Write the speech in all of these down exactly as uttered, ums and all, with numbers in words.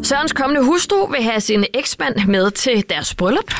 Sørens kommende hustru vil have sin eksmand med til deres bryllup.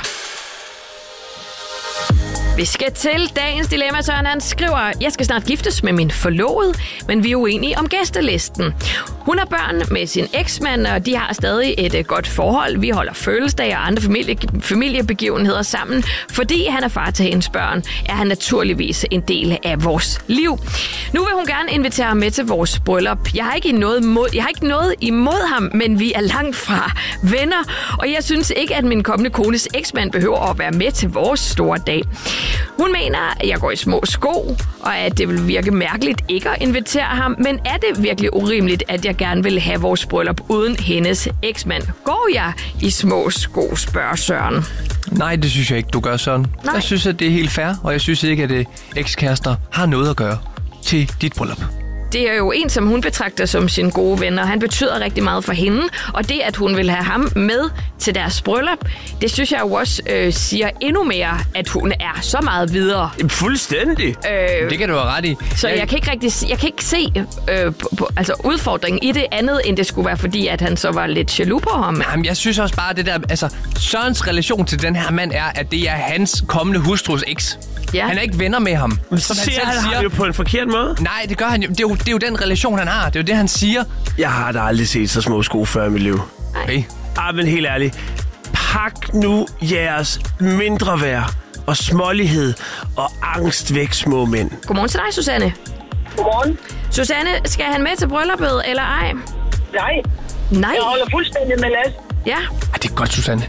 Vi skal til dagens dilemma. Søren han skriver, jeg skal snart giftes med min forlovede, men vi er uenige om gæstelisten. Hun har børn med sin eksmand, og de har stadig et godt forhold. Vi holder fødselsdage og andre familie, familiebegivenheder sammen. Fordi han er far til hendes børn, er han naturligvis en del af vores liv. Nu vil hun gerne invitere ham med til vores bryllup. Jeg har ikke noget imod, jeg har ikke noget imod ham, men vi er langt fra venner. Og jeg synes ikke, at min kommende kones eksmand behøver at være med til vores store dag. Hun mener, at jeg går i små sko, og at det vil virke mærkeligt ikke at invitere ham. Men er det virkelig urimeligt, at jeg gerne vil have vores bryllup uden hendes eksmand? Går jeg i små sko, spørger Søren. Nej, det synes jeg ikke, du gør, Søren. Nej. Jeg synes, at det er helt fair, og jeg synes ikke, at det ekskærester har noget at gøre til dit bryllup. Det er jo en, som hun betragter som sin gode ven, og han betyder rigtig meget for hende. Og det, at hun vil have ham med til deres bryllup, det synes jeg jo også øh, siger endnu mere, at hun er så meget videre. Fuldstændig. Øh, det kan du have ret i. Så jeg, jeg kan ikke rigtig, jeg kan ikke se øh, på, på, altså udfordringen i det andet, end det skulle være, fordi at han så var lidt jaloux på ham. Jamen, jeg synes også bare, det der, altså Sørens relation til den her mand er, at det er hans kommende hustrus eks. Ja. Han er ikke venner med ham. Så siger han, han jo på en forkert måde. Nej, det gør han jo. Det er jo, det er jo den relation, han har. Det er jo det, han siger. Jeg har da aldrig set så små sko før i mit liv. Okay. Ah, men helt ærligt. Pak nu jeres mindre værd og smålighed og angst væk, små mænd. Godmorgen til dig, Susanne. Godmorgen. Susanne, skal han med til brylluppet, eller ej? Nej. Nej. Jeg holder fuldstændig med Lasse. Ja. Ah, det er godt, Susanne.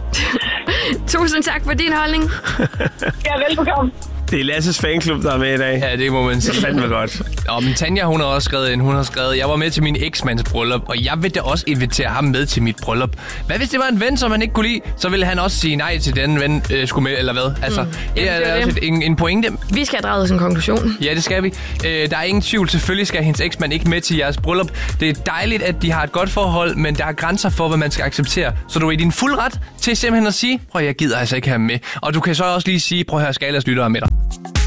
Tusind tak for din holdning. Ja, velbekomme. Det er Lasses fanklub, der er med i dag. Ja, det må man sige. Det er fandme godt. Og men Tanja, hun har også skrevet ind. Hun har skrevet, jeg var med til min eksmands bryllup, og jeg vil da også invitere ham med til mit bryllup. Hvad hvis det var en ven, som han ikke kunne lide? Så ville han også sige nej til den ven, øh, skulle med, eller hvad? Altså, mm. det er, Jamen, det er også et, en, en pointe. Vi skal have draget en konklusion. Ja, det skal vi. Øh, der er ingen tvivl. Selvfølgelig skal hendes eksmand ikke med til jeres bryllup. Det er dejligt, at de har et godt forhold, men der er grænser for, hvad man skal acceptere. Så du er i din fuld ret til simpelthen at sige, prøv, jeg gider altså ikke have ham med. Og du kan så også lige sige, prøv at høre, skal ellers lytte med dig.